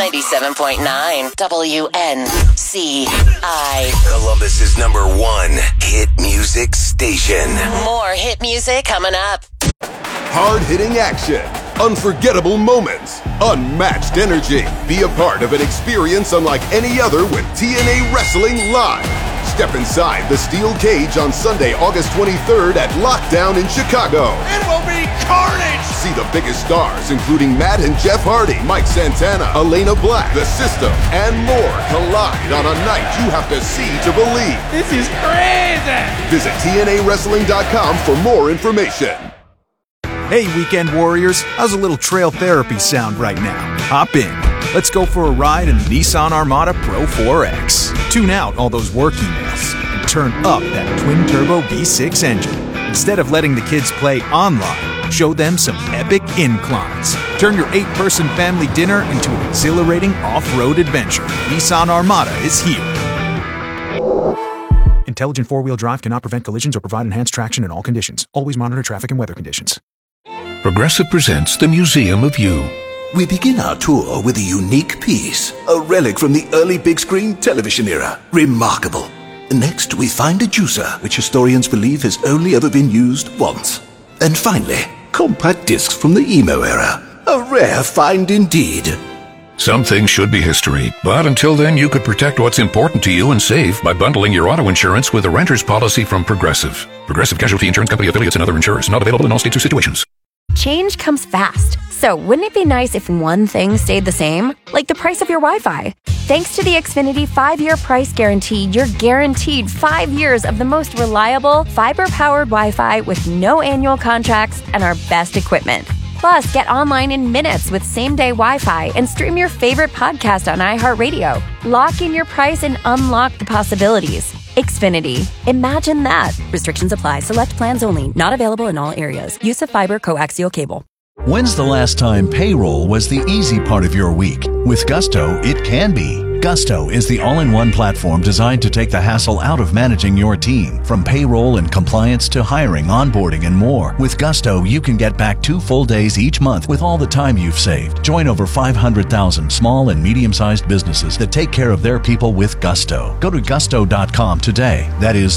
97.9 WNCI. Columbus's #1 hit music station. More hit music coming up. Hard-hitting action, unforgettable moments, unmatched energy. Be a part of an experience unlike any other with TNA Wrestling Live. Step inside the steel cage on Sunday, August 23rd at Lockdown in Chicago. It will be carnage! See the biggest stars, including Matt and Jeff Hardy, Mike Santana, Elena Black, The System, and more collide on a night you have to see to believe. This is crazy! Visit TNAWrestling.com for more information. Hey, Weekend Warriors, how's a little trail therapy sound right now? Hop in. Let's go for a ride in the Nissan Armada Pro 4X. Tune out all those work emails and turn up that twin-turbo V6 engine. Instead of letting the kids play online, show them some epic inclines. Turn your 8-person family dinner into an exhilarating off-road adventure. Nissan Armada is here. Intelligent four-wheel drive cannot prevent collisions or provide enhanced traction in all conditions. Always monitor traffic and weather conditions. Progressive presents The Museum of You. We begin our tour with a unique piece, a relic from the early big screen television era. Remarkable. Next, we find a juicer, which historians believe has only ever been used once. And finally, compact discs from the emo era. A rare find indeed. Some things should be history, but until then you could protect what's important to you and save by bundling your auto insurance with a renter's policy from Progressive. Progressive Casualty Insurance Company affiliates and other insurers. Not available in all states or situations. Change comes fast. So wouldn't it be nice if one thing stayed the same? Like the price of your Wi-Fi. Thanks to the Xfinity 5-year price guarantee, you're guaranteed 5 years of the most reliable, fiber-powered Wi-Fi with no annual contracts and our best equipment. Plus, get online in minutes with same-day Wi-Fi and stream your favorite podcast on iHeartRadio. Lock in your price and unlock the possibilities. Xfinity. Imagine that. Restrictions apply. Select plans only. Not available in all areas. Use of fiber coaxial cable. When's the last time payroll was the easy part of your week? With Gusto, it can be. Gusto is the all-in-one platform designed to take the hassle out of managing your team. From payroll and compliance to hiring, onboarding, and more. With Gusto, you can get back 2 full days each month with all the time you've saved. Join over 500,000 small and medium-sized businesses that take care of their people with Gusto. Go to gusto.com today. That is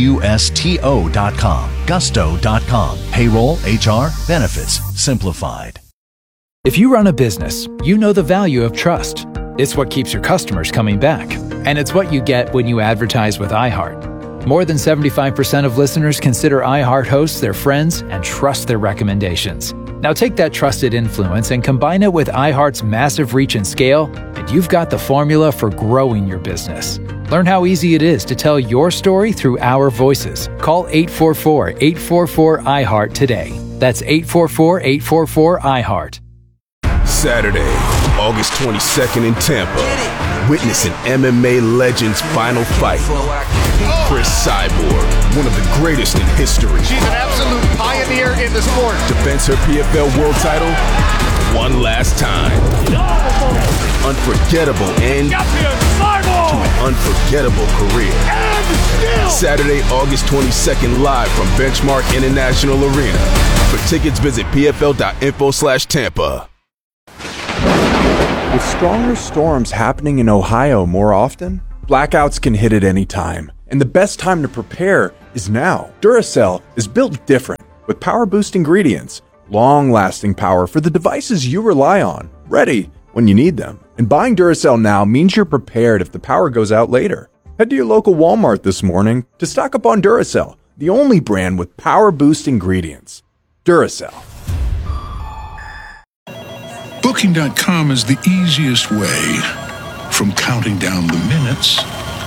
Gusto.com. Gusto.com. Payroll, HR, benefits, simplified. If you run a business, you know the value of trust. It's what keeps your customers coming back. And it's what you get when you advertise with iHeart. More than 75% of listeners consider iHeart hosts their friends and trust their recommendations. Now take that trusted influence and combine it with iHeart's massive reach and scale, and you've got the formula for growing your business. Learn how easy it is to tell your story through our voices. Call 844-844-iHeart today. That's 844-844-iHeart. Saturday, August 22nd in Tampa. Witness an MMA legend's final fight. Chris Cyborg, one of the greatest in history. She's an absolute pioneer in the sport. Defends her PFL world title one last time. Unforgettable end to an unforgettable career. Saturday, August 22nd, live from Benchmark International Arena. For tickets, visit pfl.info/Tampa. With stronger storms happening in Ohio more often, blackouts can hit at any time, and the best time to prepare is now. Duracell is built different, with power-boost ingredients, long-lasting power for the devices you rely on, ready when you need them. And buying Duracell now means you're prepared if the power goes out later. Head to your local Walmart this morning to stock up on Duracell, the only brand with power-boost ingredients. Duracell. Booking.com is the easiest way from counting down the minutes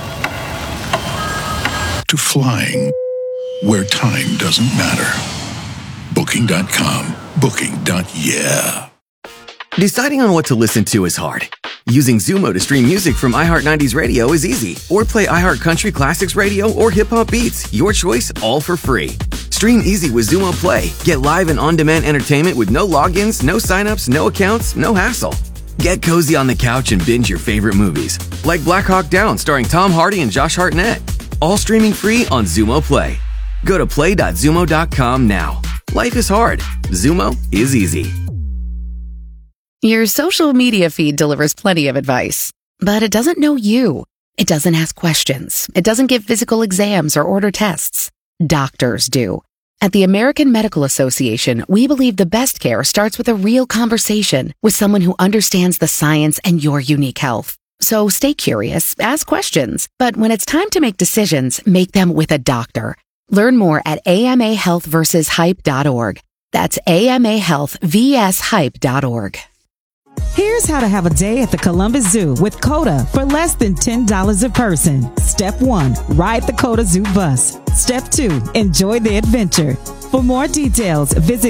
to flying where time doesn't matter. Booking.com. Booking.yeah. Deciding on what to listen to is hard. Using Zumo to stream music from iHeart 90s Radio is easy. Or play iHeart Country Classics Radio or Hip Hop Beats. Your choice, all for free. Stream easy with Zumo Play. Get live and on-demand entertainment with no logins, no signups, no accounts, no hassle. Get cozy on the couch and binge your favorite movies, like Black Hawk Down starring Tom Hardy and Josh Hartnett. All streaming free on Zumo Play. Go to play.zumo.com now. Life is hard. Zumo is easy. Your social media feed delivers plenty of advice, but it doesn't know you. It doesn't ask questions. It doesn't give physical exams or order tests. Doctors do. At the American Medical Association, we believe the best care starts with a real conversation with someone who understands the science and your unique health. So stay curious, ask questions, but when it's time to make decisions, make them with a doctor. Learn more at amahealthversushype.org. That's amahealthvshype.org. Here's how to have a day at the Columbus Zoo with CODA for less than $10 a person. Step 1, ride the CODA Zoo bus. Step 2, enjoy the adventure. For more details, visit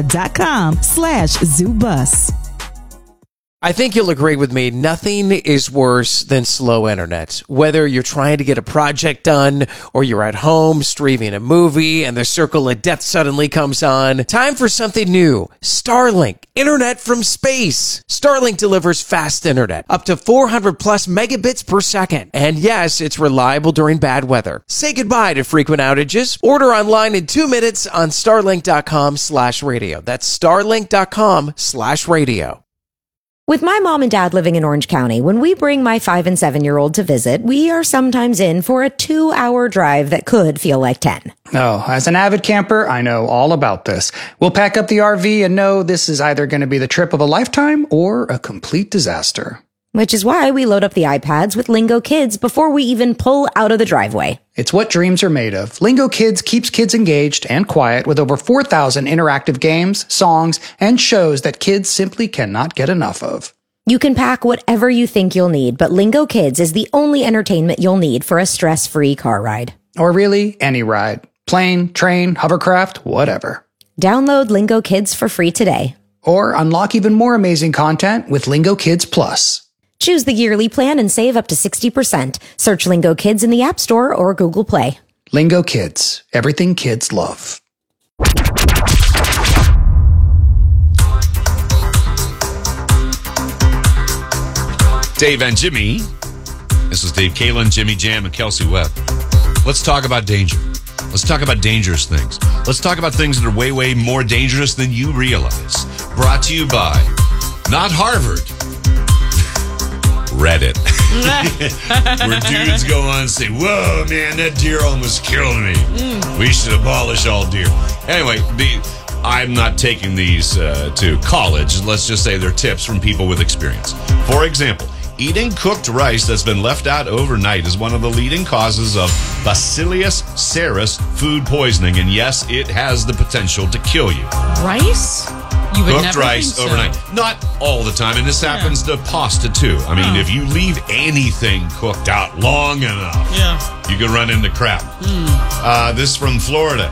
coda.com/zoobus. I think you'll agree with me, nothing is worse than slow internet. Whether you're trying to get a project done or you're at home streaming a movie and the circle of death suddenly comes on, time for something new. Starlink, internet from space. Starlink delivers fast internet, up to 400 plus megabits per second. And yes, it's reliable during bad weather. Say goodbye to frequent outages. Order online in 2 minutes on starlink.com/radio. That's starlink.com/radio. With my mom and dad living in Orange County, when we bring my 5 and 7-year-old to visit, we are sometimes in for a 2-hour drive that could feel like 10. Oh, as an avid camper, I know all about this. We'll pack up the RV and know this is either going to be the trip of a lifetime or a complete disaster. Which is why we load up the iPads with Lingo Kids before we even pull out of the driveway. It's what dreams are made of. Lingo Kids keeps kids engaged and quiet with over 4,000 interactive games, songs, and shows that kids simply cannot get enough of. You can pack whatever you think you'll need, but Lingo Kids is the only entertainment you'll need for a stress-free car ride. Or really, any ride. Plane, train, hovercraft, whatever. Download Lingo Kids for free today. Or unlock even more amazing content with Lingo Kids Plus. Choose the yearly plan and save up to 60%. Search Lingo Kids in the App Store or Google Play. Lingo Kids. Everything kids love. Dave and Jimmy. This is Dave Kalen, Jimmy Jam, and Kelsey Webb. Let's talk about danger. Let's talk about dangerous things. Let's talk about things that are way, way more dangerous than you realize. Brought to you by not Harvard. Reddit. Where dudes go on and say, whoa, man, that deer almost killed me. We should abolish all deer. Anyway, I'm not taking these to college. Let's just say they're tips from people with experience. For example, eating cooked rice that's been left out overnight is one of the leading causes of Bacillus cereus food poisoning. And yes, it has the potential to kill you. Rice? You would cooked never rice think so. Overnight. Not all the time, and this happens to pasta too. I mean, if you leave anything cooked out long enough, you can run into crap. This from Florida.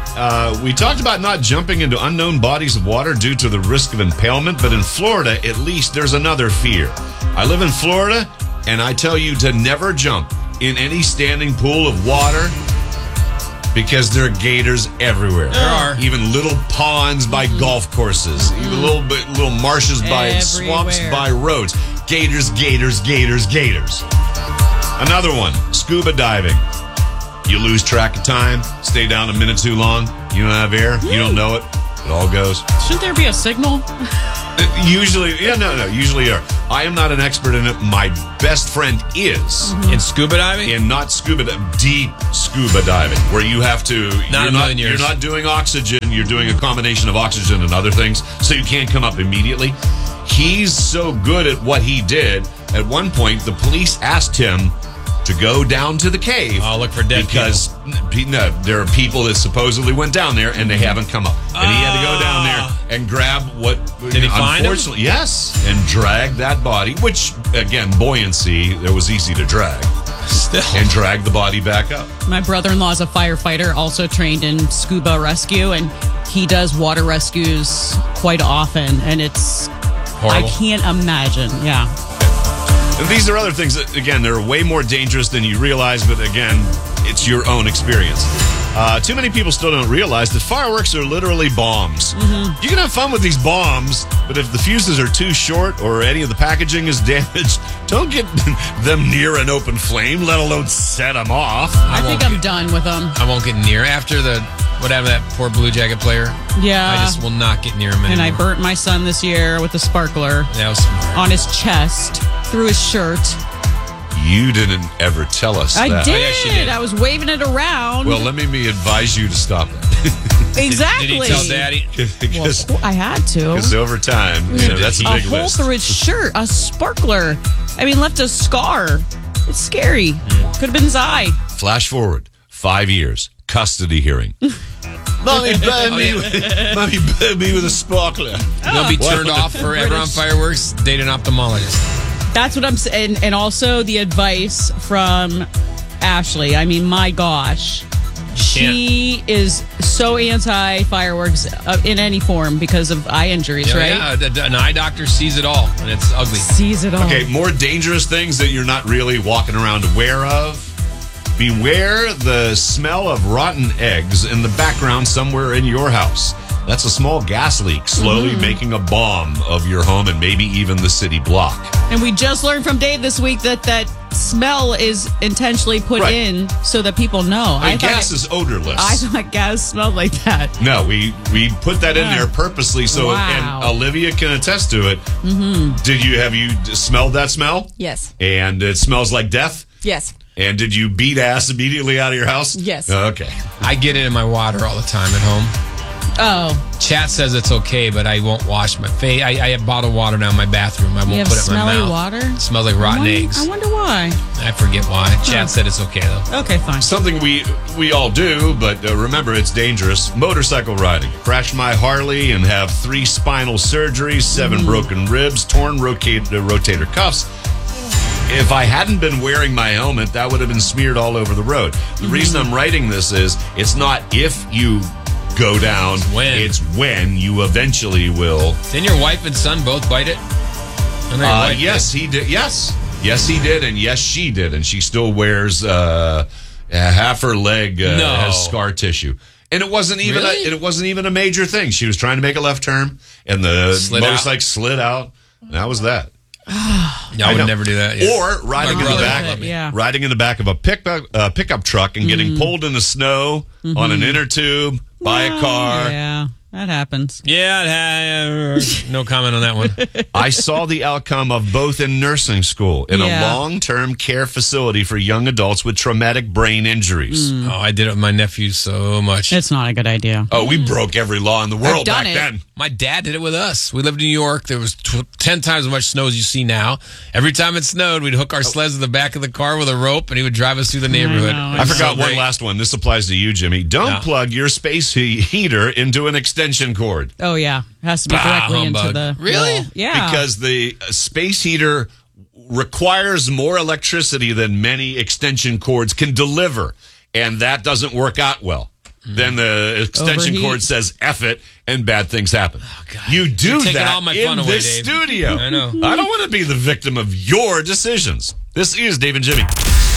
We talked about not jumping into unknown bodies of water due to the risk of impalement, but in Florida, at least, there's another fear. I live in Florida, and I tell you to never jump in any standing pool of water, because there are gators everywhere. There are. Even little ponds by golf courses. Even little marshes by swamps by roads. Gators, gators, gators, gators. Another one, scuba diving. You lose track of time, stay down a minute too long, you don't have air, you don't know it, it all goes. Shouldn't there be a signal? Usually, usually there. I am not an expert in it. My best friend is. In scuba diving? In not scuba deep scuba diving, where you have to, you're not doing oxygen, you're doing a combination of oxygen and other things, so you can't come up immediately. He's so good at what he did, at one point, the police asked him to go down to the cave. Oh, look for dead because there are people that supposedly went down there and they haven't come up. And he had to go down there and grab what... Did he find him? Yes, and drag that body, which, again, buoyancy, it was easy to drag. Still. And drag the body back up. My brother-in-law is a firefighter, also trained in scuba rescue, and he does water rescues quite often, and it's... Horrible. I can't imagine, And these are other things that, again, they're way more dangerous than you realize, but again, it's your own experience. Too many people still don't realize that fireworks are literally bombs. You can have fun with these bombs, but if the fuses are too short or any of the packaging is damaged, don't get them near an open flame, let alone set them off. I think I'm done with them. I won't get near after the What happened to that poor Blue Jacket player? Yeah. I just will not get near him anymore. And I burnt my son this year with a sparkler. That was smart. On his chest, through his shirt. You didn't ever tell us I that. did. Oh, yeah, she did. I was waving it around. Well, let me advise you to stop that. Exactly. Did he tell Daddy? Because I had to. over time, that's a big hole list. through his shirt, a sparkler. I mean, left a scar. It's scary. Could have been his eye. Flash forward 5 years, custody hearing. Mommy burned me with a sparkler. They'll be turned off forever on fireworks. Date an ophthalmologist. That's what I'm saying. And also the advice from Ashley. I mean, my gosh. She is so anti-fireworks in any form because of eye injuries, right? Yeah, an eye doctor sees it all, and it's ugly. Sees it all. Okay, more dangerous things that you're not really walking around aware of. Beware the smell of rotten eggs in the background somewhere in your house. That's a small gas leak slowly making a bomb of your home and maybe even the city block. And we just learned from Dave this week that smell is intentionally put in so that people know. And gas is odorless. I thought gas smelled like that. No, we put that in there purposely so, and Olivia can attest to it. Have you smelled that smell? Yes. And it smells like death? Yes. And did you beat ass immediately out of your house? Yes. Okay. I get it in my water all the time at home. Oh. Chat says it's okay, but I won't wash my face. I have bottled water now in my bathroom. I won't have put it in my smelly mouth. water? It smells like rotten eggs. I wonder why. I forget why. Chat said it's okay, though. Okay, fine. Something we all do, but remember, it's dangerous. Motorcycle riding. Crashed my Harley and have 3 spinal surgeries, 7 broken ribs, torn rotator cuffs. If I hadn't been wearing my helmet, that would have been smeared all over the road. The reason I'm writing this is it's not if you go down, it's when you eventually will. Didn't your wife and son both bite it? Yes, he did. Yes, he did, and yes, she did, and she still wears half her leg has scar tissue. And it wasn't even a major thing. She was trying to make a left turn, and the motorcycle slid out. And that was that. I would never do that. Yeah. Or riding in the back of a pickup truck and getting pulled in the snow on an inner tube by a car. Yeah, that happens. Yeah, no comment on that one. I saw the outcome of both in nursing school in a long-term care facility for young adults with traumatic brain injuries. Oh, I did it with my nephews so much. It's not a good idea. Oh, we broke every law in the world back then. My dad did it with us. We lived in New York. There was 10 times as much snow as you see now. Every time it snowed, we'd hook our sleds to the back of the car with a rope, and he would drive us through the neighborhood. I forgot one last one. This applies to you, Jimmy. Don't plug your space heater into an extension cord. Oh, yeah. It has to be directly into the... Really? wall. Yeah. Because the space heater requires more electricity than many extension cords can deliver, and that doesn't work out well. Then the extension cord says F it, and bad things happen. Oh, you do You're taking that all my in fun away, this Dave. studio. I know. I don't want to be the victim of your decisions. This is Dave and Jimmy.